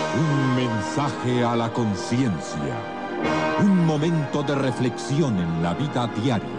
Un mensaje a la conciencia. Un momento de reflexión en la vida diaria.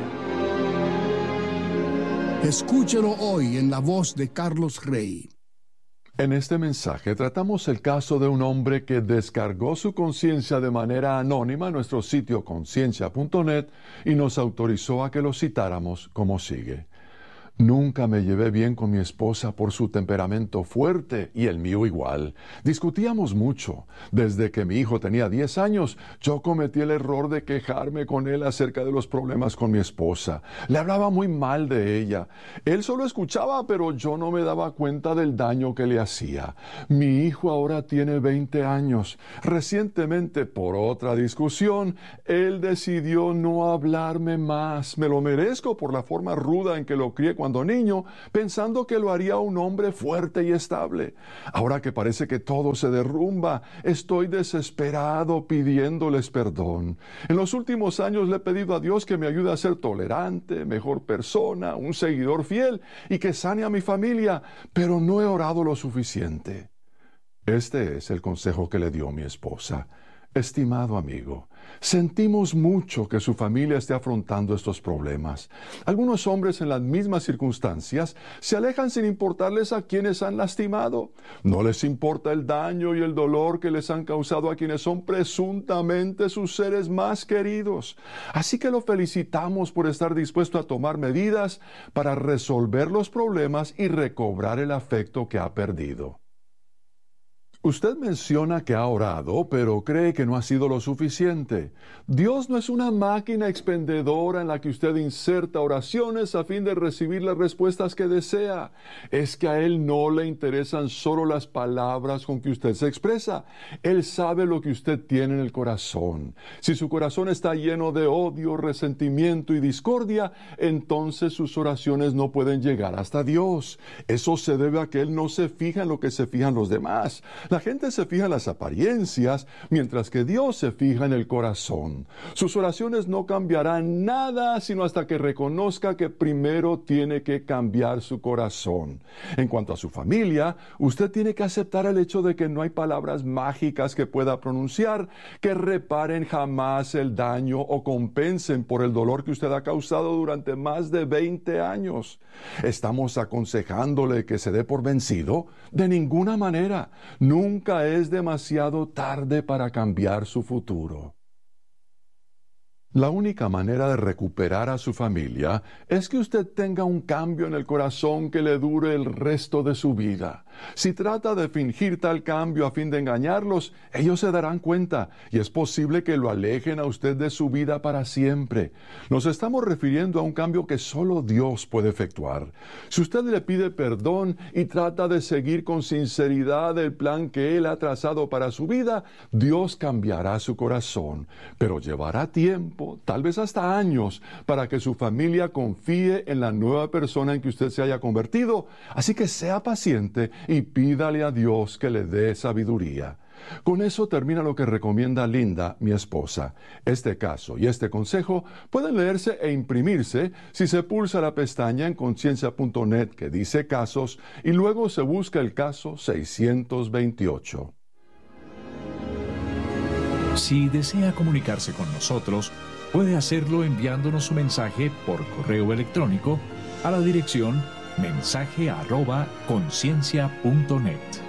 Escúchelo hoy en la voz de Carlos Rey. En este mensaje tratamos el caso de un hombre que descargó su conciencia de manera anónima en nuestro sitio conciencia.net y nos autorizó a que lo citáramos como sigue. Nunca me llevé bien con mi esposa por su temperamento fuerte y el mío igual. Discutíamos mucho. Desde que mi hijo tenía 10 años, yo cometí el error de quejarme con él acerca de los problemas con mi esposa. Le hablaba muy mal de ella. Él solo escuchaba, pero yo no me daba cuenta del daño que le hacía. Mi hijo ahora tiene 20 años. Recientemente, por otra discusión, él decidió no hablarme más. Me lo merezco por la forma ruda en que lo crié cuando niño, pensando que lo haría un hombre fuerte y estable. Ahora que parece que todo se derrumba, estoy desesperado pidiéndoles perdón. En los últimos años le he pedido a Dios que me ayude a ser tolerante, mejor persona, un seguidor fiel y que sane a mi familia, pero no he orado lo suficiente. Este es el consejo que le dio mi esposa. Estimado amigo, sentimos mucho que su familia esté afrontando estos problemas. Algunos hombres en las mismas circunstancias se alejan sin importarles a quienes han lastimado. No les importa el daño y el dolor que les han causado a quienes son presuntamente sus seres más queridos. Así que lo felicitamos por estar dispuesto a tomar medidas para resolver los problemas y recobrar el afecto que ha perdido. Usted menciona que ha orado, pero cree que no ha sido lo suficiente. Dios no es una máquina expendedora en la que usted inserta oraciones a fin de recibir las respuestas que desea. Es que a Él no le interesan solo las palabras con que usted se expresa. Él sabe lo que usted tiene en el corazón. Si su corazón está lleno de odio, resentimiento y discordia, entonces sus oraciones no pueden llegar hasta Dios. Eso se debe a que Él no se fija en lo que se fijan los demás. La gente se fija en las apariencias, mientras que Dios se fija en el corazón. Sus oraciones no cambiarán nada, sino hasta que reconozca que primero tiene que cambiar su corazón. En cuanto a su familia, usted tiene que aceptar el hecho de que no hay palabras mágicas que pueda pronunciar que reparen jamás el daño o compensen por el dolor que usted ha causado durante más de 20 años. ¿Estamos aconsejándole que se dé por vencido? De ninguna manera. Nunca es demasiado tarde para cambiar su futuro. La única manera de recuperar a su familia es que usted tenga un cambio en el corazón que le dure el resto de su vida. Si trata de fingir tal cambio a fin de engañarlos, ellos se darán cuenta y es posible que lo alejen a usted de su vida para siempre. Nos estamos refiriendo a un cambio que solo Dios puede efectuar. Si usted le pide perdón y trata de seguir con sinceridad el plan que Él ha trazado para su vida, Dios cambiará su corazón, pero llevará tiempo, tal vez hasta años, para que su familia confíe en la nueva persona en que usted se haya convertido. Así que sea paciente y pídale a Dios que le dé sabiduría. Con eso termina lo que recomienda Linda, mi esposa. Este caso y este consejo pueden leerse e imprimirse si se pulsa la pestaña en conciencia.net que dice casos y luego se busca el caso 628. Si desea comunicarse con nosotros, puede hacerlo enviándonos su mensaje por correo electrónico a la dirección mensaje@conciencia.net.